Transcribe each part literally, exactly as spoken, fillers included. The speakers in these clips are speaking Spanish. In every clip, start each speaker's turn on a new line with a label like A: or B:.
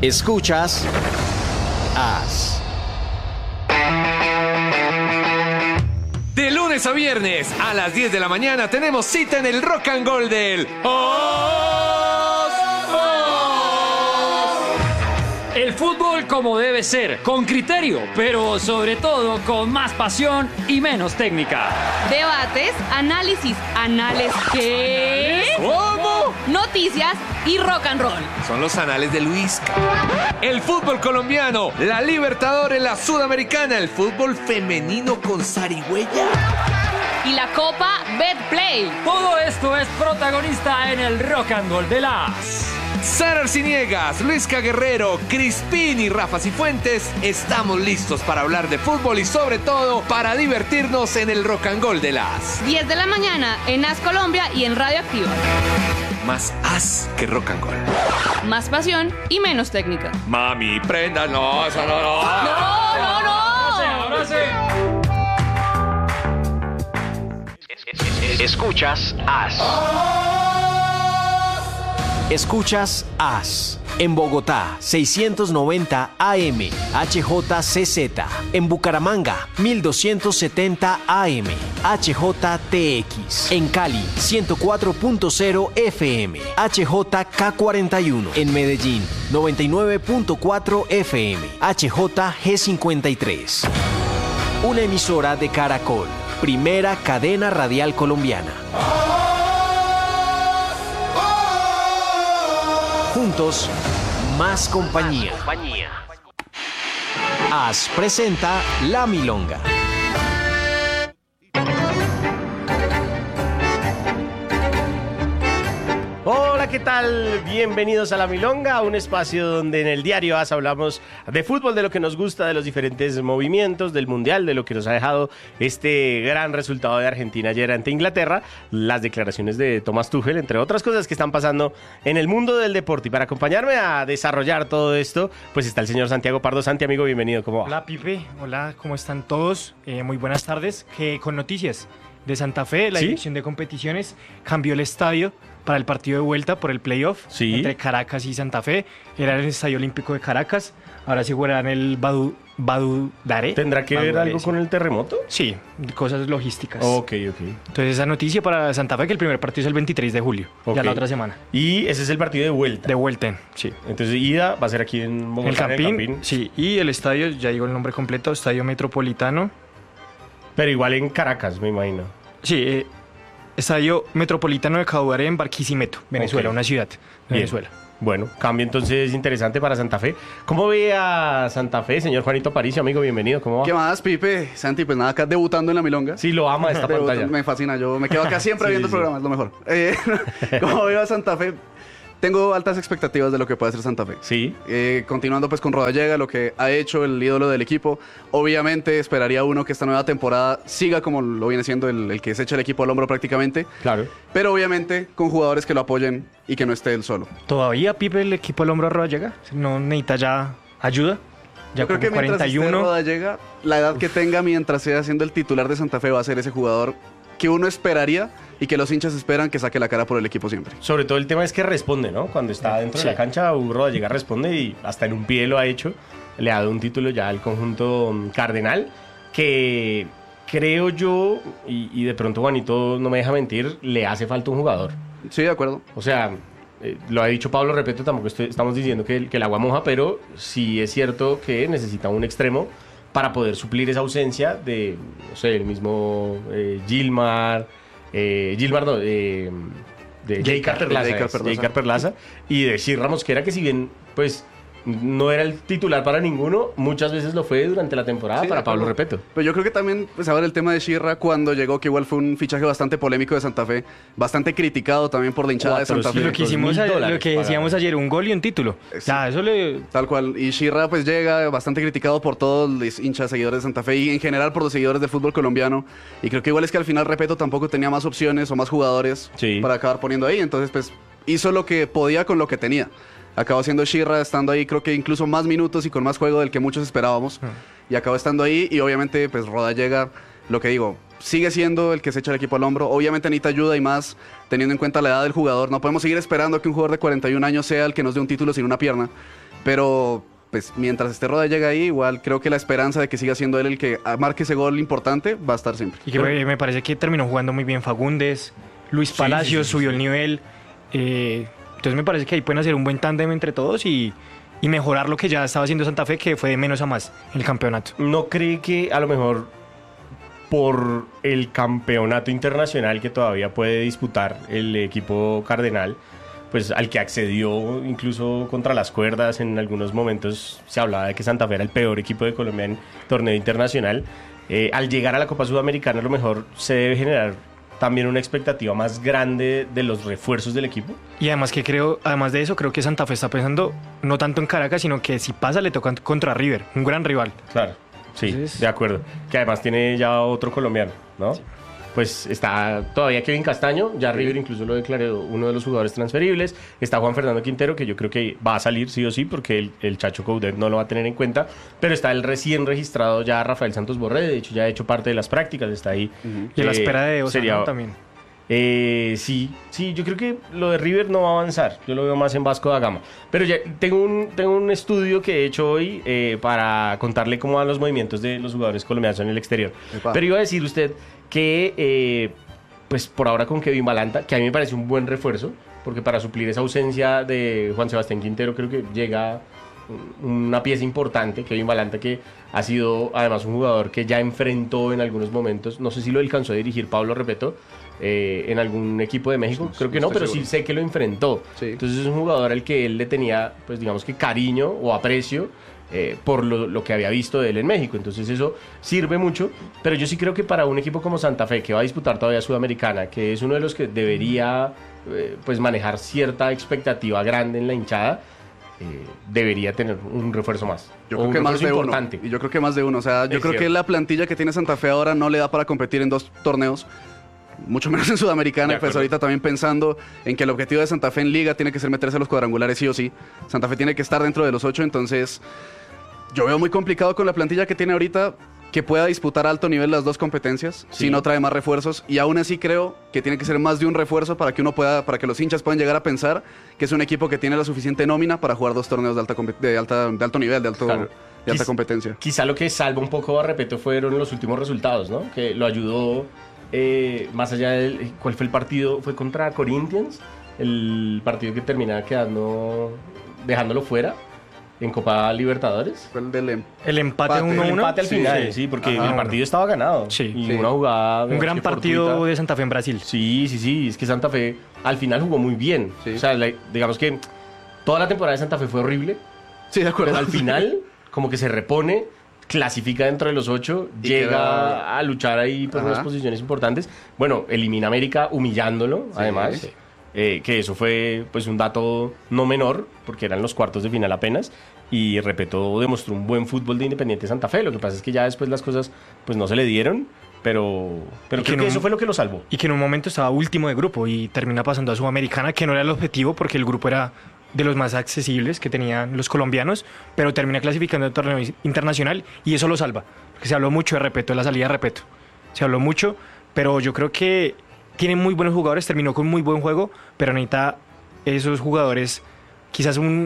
A: Escuchas As.
B: De lunes a viernes a las diez de la mañana tenemos cita en el Rock and Roll del Os, Os.
C: El fútbol como debe ser, con criterio, pero sobre todo con más pasión y menos técnica.
D: Debates, análisis, análisis, ¿qué?
B: ¿Cómo?
D: Noticias y rock and roll.
B: Son los anales de Luisca. El fútbol colombiano, la Libertadores, la Sudamericana, el fútbol femenino con zarigüeya.
D: Y la Copa Betplay.
C: Todo esto es protagonista en el Rock and Roll de las.
B: Sara Arciniegas, Luisca Guerrero, Crispín y Rafa Cifuentes estamos listos para hablar de fútbol y sobre todo para divertirnos en el Rock and Roll de las
D: diez de la mañana en As Colombia y en Radio Activa.
B: Más as que rock and roll.
D: Más pasión y menos técnica.
B: Mami, prenda, no, eso no, no.
D: No, no, no.
C: Ahora sí, ahora sí.
A: Escuchas As. Escuchas As. En Bogotá, seiscientos noventa A M, H J C Z. En Bucaramanga, mil doscientos setenta A M, H J T X. En Cali, ciento cuatro punto cero F M, H J K cuarenta y uno. En Medellín, noventa y nueve punto cuatro F M, H J G cincuenta y tres. Una emisora de Caracol, primera cadena radial colombiana. Juntos, más compañía. As presenta La Milonga.
E: Hola, ¿qué tal? Bienvenidos a La Milonga, un espacio donde en el diario As hablamos de fútbol, de lo que nos gusta, de los diferentes movimientos, del Mundial, de lo que nos ha dejado este gran resultado de Argentina ayer ante Inglaterra, las declaraciones de Thomas Tuchel, entre otras cosas que están pasando en el mundo del deporte. Y para acompañarme a desarrollar todo esto, pues está el señor Santiago Pardo. Santi, amigo, bienvenido, ¿cómo va?
F: Hola, Pipe, hola, ¿cómo están todos? Eh, muy buenas tardes. Que con noticias de Santa Fe, la
E: ¿Sí?
F: Dirección de Competiciones cambió el estadio para el partido de vuelta por el playoff
E: Sí.
F: entre Caracas y Santa Fe. Era el Estadio Olímpico de Caracas, ahora se jugará en el Badu, Badudare.
E: ¿Tendrá que ver
F: Badudare,
E: algo
F: sí.
E: con el terremoto?
F: Sí, cosas logísticas.
E: Ok, ok.
F: Entonces esa noticia para Santa Fe, que el primer partido es el veintitrés de julio,
E: Ok.
F: ya la otra semana.
E: Y ese es el partido de vuelta.
F: De vuelta, en- sí.
E: Entonces, ida va a ser aquí en Bogotá,
F: El
E: en
F: Campín, sí, y el estadio, ya digo el nombre completo, Estadio Metropolitano.
E: Pero igual en Caracas, me imagino.
F: Sí, eh, Estadio Metropolitano de Caudare en Barquisimeto, Venezuela,
E: Ok.
F: una ciudad de
E: Bien.
F: Venezuela.
E: Bueno, cambio entonces interesante para Santa Fe. ¿Cómo ve a Santa Fe, señor Juanito Aparicio, amigo? Bienvenido, ¿cómo va?
G: ¿Qué más, Pipe? Santi, pues nada, acá debutando en La Milonga.
E: Sí, lo ama esta
G: Debuta-
E: pantalla.
G: Me fascina, yo me quedo acá siempre
E: Sí,
G: viendo
E: sí,
G: el
E: sí.
G: programa, es lo mejor. Eh, como veo a Santa Fe, tengo altas expectativas de lo que puede hacer Santa Fe.
E: Sí.
G: Eh, continuando pues con Rodallega, lo que ha hecho el ídolo del equipo. Obviamente esperaría uno que esta nueva temporada siga como lo viene siendo el, el que se echa el equipo al hombro prácticamente.
E: Claro.
G: Pero obviamente con jugadores que lo apoyen y que no esté él solo.
F: ¿Todavía Pipe el equipo al hombro arroba llega? ¿No necesita ya ayuda? Ya
G: Yo creo
F: como
G: que mientras
F: cuarenta y
G: esté
F: uno.
G: Rodallega, la edad que tenga mientras sea siendo el titular de Santa Fe va a ser ese jugador que uno esperaría y que los hinchas esperan que saque la cara por el equipo siempre.
E: Sobre todo el tema es que responde, ¿no? Cuando está dentro
F: Sí.
E: de la cancha, Hugo llega, responde y hasta en un pie lo ha hecho. Le ha dado un título ya al conjunto mm, cardenal, que creo yo, y, y de pronto Juanito no me deja mentir, le hace falta un jugador.
G: Sí, de acuerdo.
E: O sea, eh, lo ha dicho Pablo, repito, tampoco estoy- estamos diciendo que, el- que el agua moja, pero sí es cierto que necesita un extremo para poder suplir esa ausencia de, no sé, el mismo eh, Gilmar, eh, Gilmar no, eh, de Jaycar Perlaza,
G: Jaycar
E: es,
G: Perlaza.
E: Jaycar Perlaza, y de Shirra Mosquera, que si bien, pues, no era el titular para ninguno, muchas veces lo fue durante la temporada
G: Sí, de
E: para Pablo
G: acuerdo.
E: Repeto.
G: Pero yo creo que también, pues a ver, el tema de Shirra cuando llegó, que igual fue un fichaje bastante polémico de Santa Fe, bastante criticado también por la hinchada de Santa
E: Cuatrocientos
G: Fe.
F: Lo que hicimos,
E: mil
F: a-
E: dólares
F: lo que decíamos
E: pagaron.
F: ayer, un gol y un título.
G: Sí.
F: Ya, eso le...
G: Tal cual. Y Shirra pues llega bastante criticado por todos los hinchas, seguidores de Santa Fe y en general por los seguidores del fútbol colombiano. Y creo que igual es que al final, Repeto, tampoco tenía más opciones o más jugadores
E: Sí.
G: para acabar poniendo ahí. Entonces, pues hizo lo que podía con lo que tenía. Acabó siendo Shirra, estando ahí creo que incluso más minutos y con más juego del que muchos esperábamos. Y acabó estando ahí y obviamente pues Rodallega, lo que digo, sigue siendo el que se echa el equipo al hombro. Obviamente necesita ayuda y más teniendo en cuenta la edad del jugador. No podemos seguir esperando que un jugador de cuarenta y un años sea el que nos dé un título sin una pierna. pero pues mientras esté Rodallega ahí, igual creo que la esperanza de que siga siendo él el que marque ese gol importante va a estar siempre.
F: Y que me, me parece que terminó jugando muy bien Fagundes, Luis Palacios
E: sí, sí, sí,
F: subió
E: sí.
F: el nivel, eh, entonces me parece que ahí pueden hacer un buen tándem entre todos y, y mejorar lo que ya estaba haciendo Santa Fe, que fue de menos a más en el campeonato.
E: ¿No cree que a lo mejor por el campeonato internacional que todavía puede disputar el equipo cardenal, pues al que accedió incluso contra las cuerdas, en algunos momentos se hablaba de que Santa Fe era el peor equipo de Colombia en torneo internacional, eh, al llegar a la Copa Sudamericana a lo mejor se debe generar también una expectativa más grande de los refuerzos del equipo?
F: Y además que creo, además de eso, creo que Santa Fe está pensando no tanto en Caracas, sino que si pasa le toca contra River, un gran rival.
E: Claro, sí,
F: Entonces-
E: de acuerdo. Que además tiene ya otro colombiano, ¿no?
F: Sí.
E: Pues está todavía Kevin Castaño, ya River incluso lo declaró uno de los jugadores transferibles. Está Juan Fernando Quintero, que yo creo que va a salir sí o sí, porque el, el Chacho Coudet no lo va a tener en cuenta. Pero está el recién registrado ya Rafael Santos Borré, de hecho ya ha hecho parte de las prácticas, está ahí.
F: Y a la
E: Eh,
F: espera de Osa,
E: sería-
F: ¿no? También.
E: Eh, sí, sí, yo creo que lo de River no va a avanzar. Yo lo veo más en Vasco da Gama. Pero ya tengo un, tengo un estudio que he hecho hoy eh, para contarle cómo van los movimientos de los jugadores colombianos en el exterior.
G: Epa.
E: Pero iba a decir usted que, eh, pues por ahora con Kevin Balanta, que a mí me parece un buen refuerzo, porque para suplir esa ausencia de Juan Sebastián Quintero creo que llega una pieza importante, Kevin Balanta, que ha sido además un jugador que ya enfrentó en algunos momentos, no sé si lo alcanzó a dirigir Pablo Repeto eh, en algún equipo de México, creo que no,
G: estoy
E: pero sí
G: seguro.
E: sé que lo enfrentó.
G: Sí.
E: Entonces es un jugador al que él le tenía, pues digamos que cariño o aprecio eh, por lo, lo que había visto de él en México. Entonces eso sirve mucho, pero yo sí creo que para un equipo como Santa Fe, que va a disputar todavía Sudamericana, que es uno de los que debería eh, pues manejar cierta expectativa grande en la hinchada, eh, debería tener un refuerzo más.
G: Yo
E: O
G: creo
E: un
G: que más
E: refuerzo
G: de
E: importante.
G: uno. Y yo creo que más de uno. O sea, yo
E: Es
G: creo que
E: cierto.
G: la plantilla que tiene Santa Fe ahora no le da para competir en dos torneos. Mucho menos en Sudamericana.
E: De
G: Y pues
E: acuerdo.
G: ahorita también pensando en que el objetivo de Santa Fe en Liga tiene que ser meterse a los cuadrangulares sí o sí. Santa Fe tiene que estar dentro de los ocho. Entonces, yo veo muy complicado con la plantilla que tiene ahorita que pueda disputar a alto nivel las dos competencias
E: Sí.
G: si no trae más refuerzos. Y aún así creo que tiene que ser más de un refuerzo para que uno pueda, para que los hinchas puedan llegar a pensar que es un equipo que tiene la suficiente nómina para jugar dos torneos de alta compe- de alta, de alto nivel, de alto,
E: Claro.
G: de alta
E: Quiz-
G: competencia.
E: Quizá lo que salva un poco a Repeto fueron los últimos resultados, ¿no? Que lo ayudó eh, más allá del... ¿Cuál fue el partido? ¿Fue contra Corinthians? El partido que termina quedando... dejándolo fuera en Copa Libertadores.
G: Fue el del em-
F: El empate
G: Empate.
F: uno
E: El
F: uno.
E: empate al
G: Sí,
E: final,
G: sí.
E: sí, porque
G: Ajá.
E: el partido estaba ganado.
F: Sí.
E: Y
G: Sí.
E: una jugada...
F: Un gran
E: que
F: partido
E: fortuita.
F: de Santa Fe en Brasil.
E: Sí, sí, sí. Es que Santa Fe al final jugó muy bien.
G: Sí.
E: O sea, la- digamos que toda la temporada de Santa Fe fue horrible.
G: Sí, de acuerdo.
E: Pero al final, como que se repone, clasifica dentro de los ocho,
G: Y
E: llega
G: queda-
E: a luchar ahí por
G: Ajá.
E: unas posiciones importantes. Bueno, elimina a América humillándolo,
G: Sí,
E: además.
G: sí.
E: eh, que eso fue pues un dato no menor, porque eran los cuartos de final apenas. Y Repeto demostró un buen fútbol de Independiente Santa Fe. Lo que pasa es que ya después las cosas pues no se le dieron, pero, pero
F: Y
E: creo
F: que
E: que
F: no-
E: eso fue lo que lo salvó.
F: Y que en un momento estaba último de grupo y termina pasando a Sudamericana, que no era el objetivo porque el grupo era de los más accesibles que tenían los colombianos, pero termina clasificando el torneo internacional y eso lo salva. Porque se habló mucho de Repeto, de la salida de Repeto. Se habló mucho, pero yo creo que tiene muy buenos jugadores, terminó con muy buen juego, pero necesita esos jugadores, quizás un...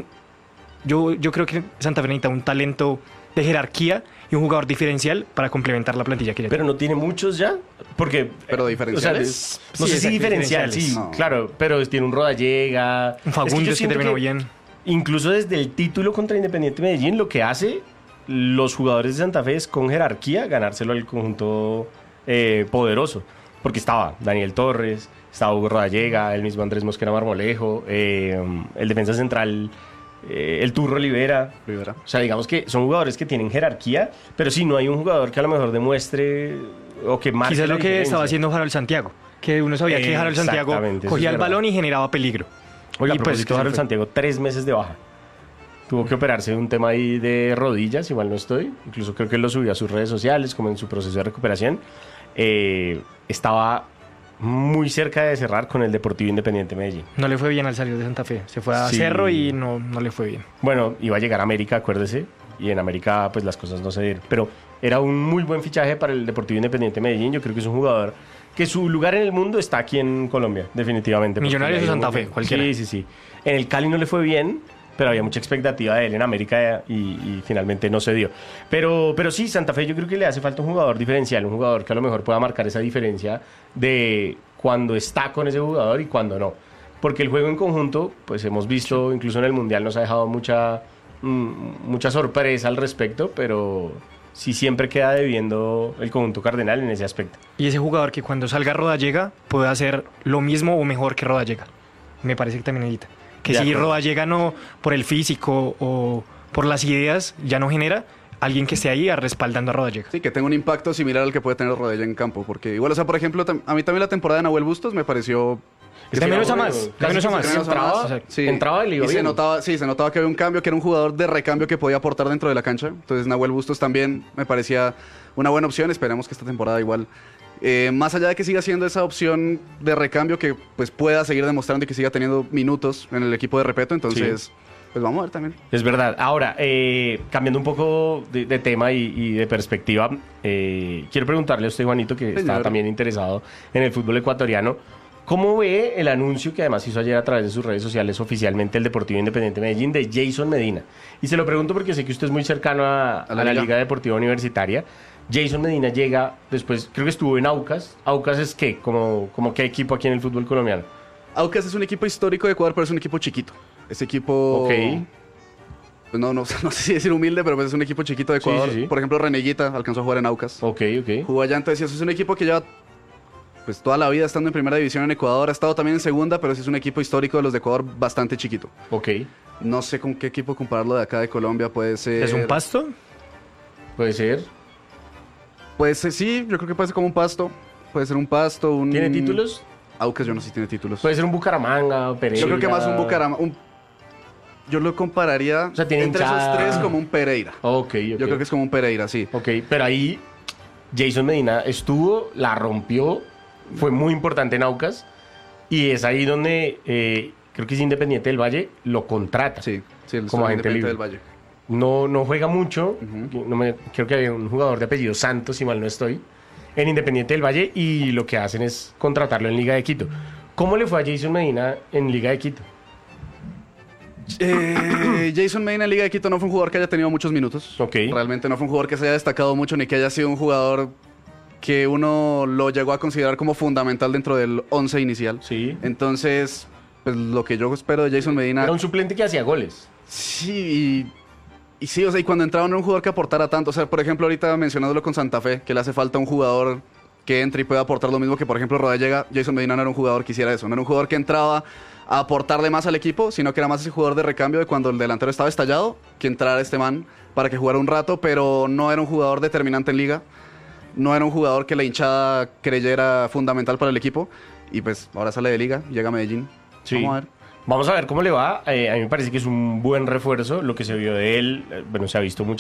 F: Yo, yo creo que Santa Fe necesita un talento de jerarquía y un jugador diferencial para complementar la plantilla que ya
E: Pero no tiene muchos ya, porque...
G: Pero
E: eh,
G: diferenciales.
E: o sea, es- no
F: Sí,
E: sé si
F: exacto,
E: diferencial, sí,
F: diferenciales.
G: No.
E: claro, pero tiene un Rodallega.
F: Un
E: Es que yo
F: Fagundes que,
E: siento
F: terminó
E: que
F: bien.
E: Incluso desde el título contra Independiente Medellín, lo que hace los jugadores de Santa Fe es con jerarquía ganárselo al conjunto eh, poderoso. Porque estaba Daniel Torres, estaba Hugo Rodallega, el mismo Andrés Mosquera Marmolejo, eh, el defensa central, eh, el Turro Olivera.
G: Rivera.
E: O sea, digamos que son jugadores que tienen jerarquía, pero sí, no hay un jugador que a lo mejor demuestre o que marque
F: Quizás
E: la
F: lo que
E: diferencia.
F: estaba haciendo Harold Santiago, que uno sabía que Harold Santiago
E: Exactamente, eso
F: cogía
E: es
F: el
E: verdad.
F: balón y generaba peligro.
E: Oiga,
F: Y
E: a
F: pues,
E: propósito,
F: que se
E: Harold
F: fue.
E: Santiago, tres meses de baja. Tuvo que operarse de un tema ahí de rodillas, igual no estoy. Incluso creo que lo subió a sus redes sociales, como en su proceso de recuperación. Eh, estaba muy cerca de cerrar con el Deportivo Independiente Medellín.
F: No le fue bien al salir de Santa Fe. Se fue a
E: Sí.
F: Cerro y no, no le fue bien.
E: Bueno, iba a llegar a América, acuérdese, y en América pues las cosas no se dieron. Pero era un muy buen fichaje para el Deportivo Independiente Medellín. Yo creo que es un jugador que su lugar en el mundo está aquí en Colombia, definitivamente. porque
F: Millonarios
E: le ha
F: o
E: ido
F: Santa
E: muy
F: Fe,
E: bien.
F: cualquiera.
E: Sí, sí, sí. En el Cali no le fue bien, pero había mucha expectativa de él en América y, y finalmente no se dio. Pero, pero sí, Santa Fe yo creo que le hace falta un jugador diferencial, un jugador que a lo mejor pueda marcar esa diferencia de cuando está con ese jugador y cuando no. Porque el juego en conjunto, pues hemos visto, incluso en el Mundial nos ha dejado mucha, mm, mucha sorpresa al respecto, pero sí siempre queda debiendo el conjunto cardenal en ese aspecto.
F: Y ese jugador que cuando salga Rodallega puede hacer lo mismo o mejor que Rodallega. Me parece que también necesita. Que
E: De
F: si
E: acuerdo.
F: Rodallega no, por el físico o por las ideas, ya no genera alguien que esté ahí a- respaldando a Rodallega.
G: Sí, que tenga un impacto similar al que puede tener Rodella en campo. Porque igual, o sea, por ejemplo, tam- a mí también la temporada de Nahuel Bustos me pareció...
F: Es de menos a más.
E: Casi
F: De menos a
E: que
F: más.
E: se entraba,
F: Exacto.
G: Sí.
E: entraba y le iba
G: y se
E: bien.
G: notaba, sí, se notaba que había un cambio, que era un jugador de recambio que podía aportar dentro de la cancha. Entonces Nahuel Bustos también me parecía una buena opción. Esperemos que esta temporada igual, eh, más allá de que siga siendo esa opción de recambio, que pues pueda seguir demostrando y que siga teniendo minutos en el equipo de Repeto. Entonces, pues vamos a ver también.
E: Es verdad. Ahora, eh, cambiando un poco de, de tema y, y de perspectiva, eh, quiero preguntarle a usted, Juanito, que
G: Señor.
E: está también interesado en el fútbol ecuatoriano, ¿cómo ve el anuncio que además hizo ayer a través de sus redes sociales oficialmente el Deportivo Independiente Medellín de Jason Medina? Y se lo pregunto porque sé que usted es muy cercano a, a la,
G: la
E: Liga.
G: Liga.
E: Deportiva Universitaria. Jason Medina llega después, creo que estuvo en Aucas. ¿Aucas es qué? ¿Como, como qué equipo aquí en el fútbol colombiano?
G: Aucas es un equipo histórico de Ecuador, pero es un equipo chiquito. Ese equipo...
E: Ok.
G: Pues no, no, no sé si decir humilde, pero pues es un equipo chiquito de
E: Sí,
G: Ecuador.
E: sí, sí.
G: Por ejemplo, Reneguita alcanzó a jugar en Aucas.
E: Ok, ok.
G: Jugó allá, entonces eso es un equipo que lleva pues toda la vida estando en primera división en Ecuador. Ha estado también en segunda, pero sí es un equipo histórico de los de Ecuador bastante chiquito.
E: Ok.
G: No sé con qué equipo compararlo de acá de Colombia. Puede ser...
F: ¿Es un pasto?
E: Puede ser.
G: Pues eh, sí, yo creo que puede ser como un pasto. Puede ser un pasto, un...
E: ¿Tiene títulos?
G: Aucas yo no sé si tiene títulos.
E: Puede ser un Bucaramanga, Pereira.
G: yo creo que más un Bucaramanga. Un... Yo lo compararía
E: O sea, tiene
G: entre
E: hinchada.
G: esos tres como un Pereira.
E: Ok, ok.
G: Yo creo que es como un Pereira, sí.
E: Ok, pero ahí Jason Medina estuvo, la rompió, fue muy importante en Aucas y es ahí donde eh, creo que es Independiente del Valle, lo contrata.
G: Sí, sí, el
E: Como agente
G: Independiente
E: libre.
G: del Valle.
E: No, no juega mucho,
G: Ujú.
E: no me- creo que había un jugador de apellido Santos, si mal no estoy, en Independiente del Valle y lo que hacen es contratarlo en Liga de Quito. ¿Cómo le fue a Jason Medina en Liga de Quito?
G: Eh, Jason Medina en Liga de Quito no fue un jugador que haya tenido muchos minutos.
E: Ok.
G: Realmente no fue un jugador que se haya destacado mucho ni que haya sido un jugador que uno lo llegó a considerar como fundamental dentro del once inicial.
E: Sí.
G: Entonces, pues lo que yo espero de Jason Medina...
E: Era un suplente que hacía goles.
G: Sí, y, y sí, o sea, y cuando entraba no era un jugador que aportara tanto. O sea, por ejemplo, ahorita mencionándolo con Santa Fe, que le hace falta un jugador que entre y pueda aportar lo mismo que, por ejemplo, Rodallega. Jason Medina no era un jugador que hiciera eso. No era un jugador que entraba a aportarle más al equipo, sino que era más ese jugador de recambio de cuando el delantero estaba estallado, que entrara este man para que jugara un rato, pero no era un jugador determinante en liga. No era un jugador que la hinchada creyera fundamental para el equipo. Y pues ahora sale de liga, llega a Medellín.
E: Sí.
G: Vamos a ver.
E: Vamos a ver cómo le va. Eh, a mí me parece que es un buen refuerzo. Lo que se vio de él, eh, bueno, se ha visto mucho.